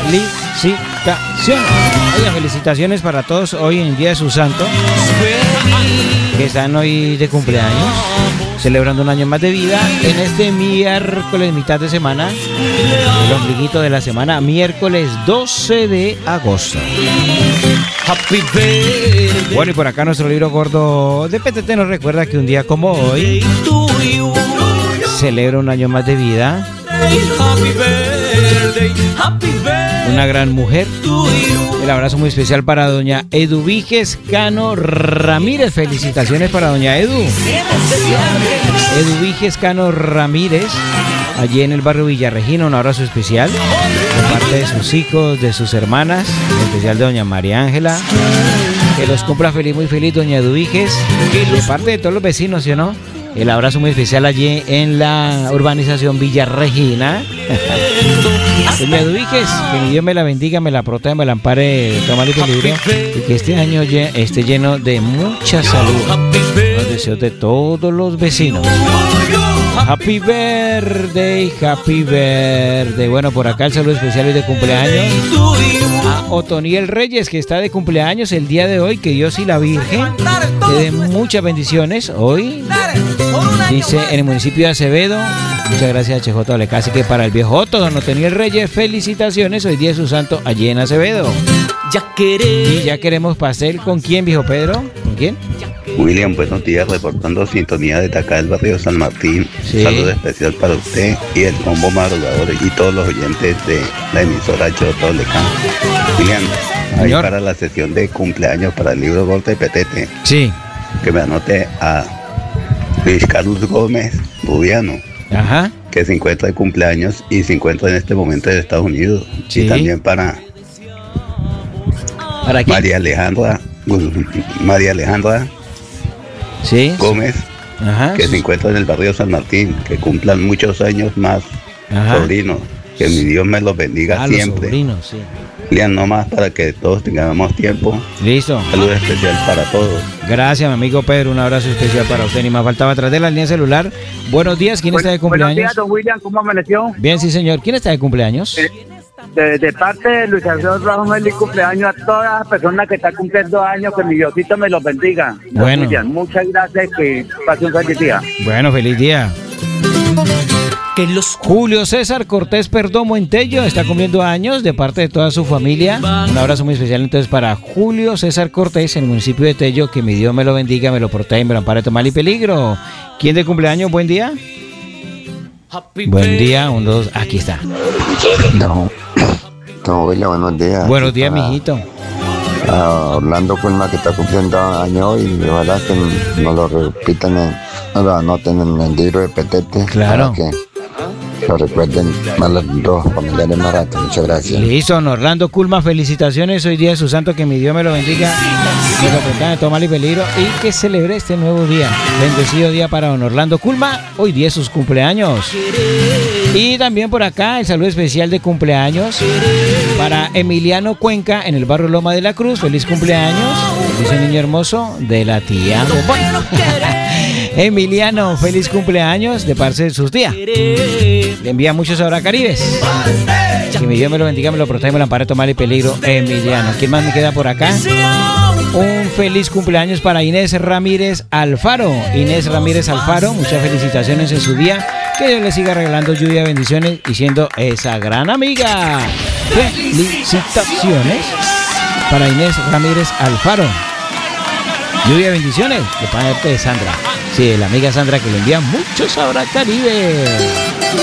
felicitaciones. Oiga, felicitaciones para todos hoy en día de su santo, que están hoy de cumpleaños, celebrando un año más de vida en este miércoles, mitad de semana, el ombliguito de la semana, miércoles 12 de agosto. Bueno, y por acá nuestro libro gordo de PTT nos recuerda que un día como hoy celebra un año más de vida una gran mujer. El abrazo muy especial para doña Eduviges Cano Ramírez. Felicitaciones para doña Eduviges Cano Ramírez, allí en el barrio Villarregina. Un abrazo especial de parte de sus hijos, de sus hermanas, en especial de doña María Ángela. Que los cumpla feliz, muy feliz doña Eduviges, de parte de todos los vecinos, ¿sí o no? El abrazo muy especial allí en la urbanización Villarregina. Doña Eduviges, que Dios me la bendiga, me la proteja, me la ampare de todo mal y peligro, y que este año esté lleno de mucha salud. Los deseos de todos los vecinos. Happy birthday, happy birthday. Bueno, por acá el saludo especial hoy de cumpleaños a Otoniel Reyes, que está de cumpleaños el día de hoy. Que Dios y la Virgen le den muchas bendiciones hoy, dice, en el municipio de Acevedo. Muchas gracias a CJ Oleca. Así que para el viejo Otto, don Otoniel Reyes, felicitaciones. Hoy día es su santo allí en Acevedo. Y ya queremos pastel. ¿Con quién, viejo Pedro? ¿Con quién? William, buenos días, reportando sintonía desde acá del barrio San Martín. Sí. Saludo especial para usted y el combo madrugador y todos los oyentes de la emisora CJ Oleca. William, ahí Señor. para la sesión de cumpleaños para el libro Gordo de PTT, Sí. que me anote a Luis Carlos Gómez Rubiano, Ajá. que se encuentra de cumpleaños y se encuentra en este momento en Estados Unidos. Sí. Y también para ¿Para quién? María Alejandra Sí. Gómez, Ajá. que se encuentra en el barrio San Martín, que cumplan muchos años más, Ajá. sobrinos, que mi Dios me los bendiga Ah, los siempre. sobrinos, sí. Lean nomás para que todos tengamos tiempo. Listo. Saludo especial para todos. Gracias, mi amigo Pedro. Un abrazo especial para usted. Ni más faltaba atrás de la línea celular. Buenos días. ¿Quién está de Buenos cumpleaños? días, don William, ¿cómo amaneció? Bien, sí, señor. ¿Quién está de cumpleaños? De parte de Luis Alfredo Ramos, feliz cumpleaños a todas las personas que están cumpliendo años, que mi Diosito me los bendiga. Don Bueno. William, muchas gracias, que pase un feliz día. Bueno, feliz día. Julio César Cortés Perdomo en Tello está cumpliendo años de parte de toda su familia. Un abrazo muy especial entonces para Julio César Cortés en el municipio de Tello. Que mi Dios me lo bendiga, me lo proteja y me lo ampare de todo mal y peligro. ¿Quién de cumpleaños? Buen día. Buen día, 1, 2, aquí está. No, William, buenos días. Buenos días, mijito. A Orlando Culma, que está cumpliendo año y ojalá que nos lo repitan, nos lo anoten en el libro de PTT. Claro. Para que lo recuerden a los dos familiares más rato. Muchas gracias. Listo, don Orlando Culma, felicitaciones. Hoy día de su santo, que mi Dios me lo bendiga, me lo proteja de todo mal y peligro y que celebre este nuevo día. Bendecido día para don Orlando Culma. Hoy día es sus cumpleaños. Y también por acá el saludo especial de cumpleaños para Emiliano Cuenca en el barrio Loma de la Cruz. Feliz cumpleaños, dice niño hermoso de la tía Bombón. Emiliano, feliz cumpleaños de parte de sus tías. Le envía muchos abracaribes. Que mi Dios me lo bendiga, me lo proteja, me lo ampare de todo mal y peligro. Emiliano. ¿Quién más me queda por acá? Un feliz cumpleaños para Inés Ramírez Alfaro. Inés Ramírez Alfaro, muchas felicitaciones en su día. Que Dios le siga regalando lluvia, bendiciones y siendo esa gran amiga. Felicitaciones para Inés Ramírez Alfaro. Lluvia, bendiciones de parte de Sandra. Sí, la amiga Sandra, que le envía muchos abracaribes.